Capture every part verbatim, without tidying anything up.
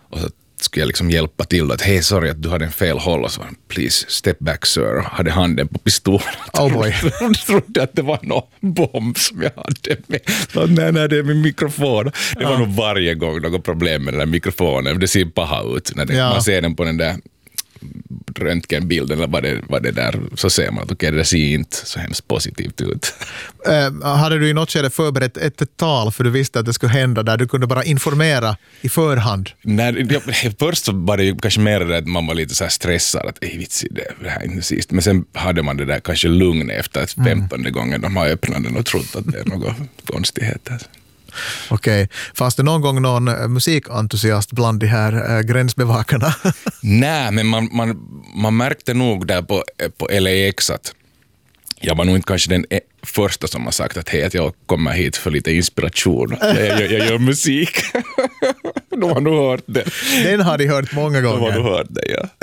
Och så skulle jag liksom hjälpa till då, att hej, sorry att du hade en fel håll, och så please step back sir, hade handen på pistolen. Oh boy. Jag trodde att det var någon bomb som jag hade med. Så, nej, nej, det är min mikrofon. Det var ja. nog varje gång något problem med den där mikrofonen. Det ser paha ut när det, ja. man ser den på den där röntgenbilden eller vad det, vad det där, så ser man att okej, okay, det ser inte så hemskt positivt ut. Uh, hade du i något skede förberett ett, ett tal för du visste att det skulle hända där du kunde bara informera i förhand? Nej, jag, först så var det ju kanske mer det att man var lite så här stressad att ej vitsi, det, det här är inte sist. Men sen hade man det där kanske lugn efter att femtonde mm. gången de har öppnat den och trott att det är något konstigheter. Okej. Okay. Fanns det någon gång någon musikentusiast bland de här äh, gränsbevakarna? Nej, men man, man, man märkte nog där på, på L A X att jag var nog inte kanske den första som har sagt att hej, att jag kommer hit för lite inspiration. Jag, jag, jag gör musik. De har nog hört det. Den har de hört många gånger. De har nog hört det, ja.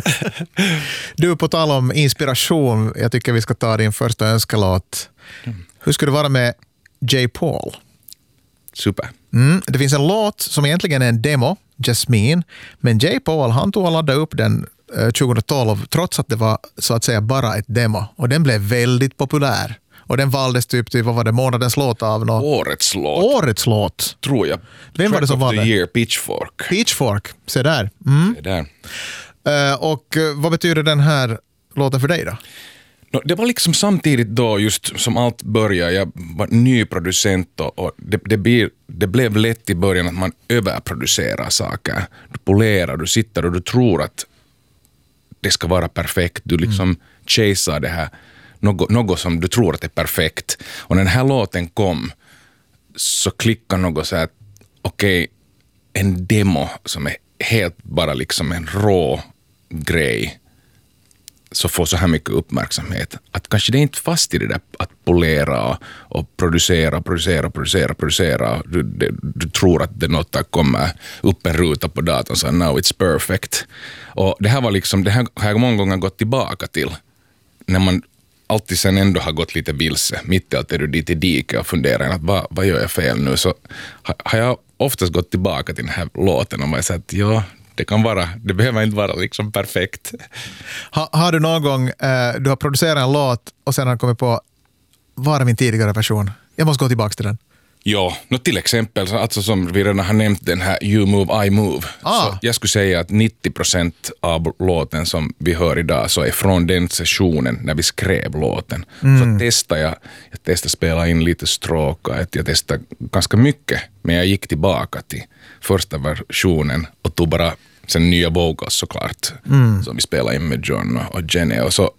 Du, på tal om inspiration, jag tycker vi ska ta din första önskelåt. Mm. Hur ska det vara med J. Paul? Super. Mm, det finns en låt som egentligen är en demo, Jasmine, men J. Paul han tog och laddade upp den eh, tjugohundratolv trots att det var så att säga bara ett demo, och den blev väldigt populär. Och den valdes typ till, vad var det, månadens låt av någon? Årets låt. Årets låt. Tror jag. Vem var det som var valde? Year, Pitchfork. Pitchfork, se där. Mm. Se där. Uh, och uh, vad betyder den här låten för dig då? No, det var liksom samtidigt då just som allt började. Jag var ny producent och det, det, blir, det blev lätt i början att man överproducerar saker. Du polerar, du sitter och du tror att det ska vara perfekt. Du liksom mm. chasear det här, något, något som du tror att är perfekt. Och när den här låten kom så klickade något så här att okej, okay, en demo som är helt bara liksom en rå grej så får så här mycket uppmärksamhet. Att kanske det är inte fast i det där att polera och producera, producera, producera, producera. Du, du, du tror att det något där kommer upp en ruta på datorn så now it's perfect. Och det här var liksom, det här har jag många gånger gått tillbaka till. När man alltid sen ändå har gått lite vilse. Mitt i allt är du dit i diket och funderar att vad, vad gör jag fel nu? Så har jag oftast gått tillbaka till den här låten och man har sagt att ja, det kan vara, det behöver inte vara liksom perfekt. Ha, har du någon gång, eh, du har producerat en låt och sen har kommit på, var är min tidigare version? Jag måste gå tillbaka till den. Ja, no, till exempel, alltså som vi redan har nämnt den här You Move, I Move. Ah. Så jag skulle säga att nittio procent av låten som vi hör idag så är från den sessionen när vi skrev låten. Mm. Så testade jag, jag testade spela in lite stråkar, jag testade ganska mycket, men jag gick tillbaka till första versionen och tog bara sen nya vocals såklart, mm. som vi spelade in med John och, och Jenny, och så,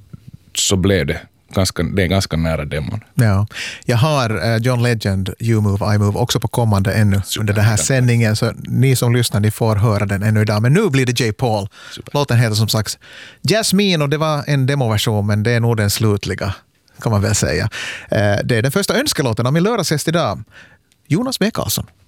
så blev det ganska, det är ganska nära demon. Ja. Jag har uh, John Legend, You Move, I Move också på kommande ännu Super. Under den här sändningen, så ni som lyssnar, ni får höra den ännu idag. Men nu blir det J. Paul. Super. Låten heter som sagt Jasmine och det var en demoversion, men det är nog den slutliga, kan man väl säga. Uh, det är den första önskelåten av min lördagsgäst idag, Jonas B. Karlsson.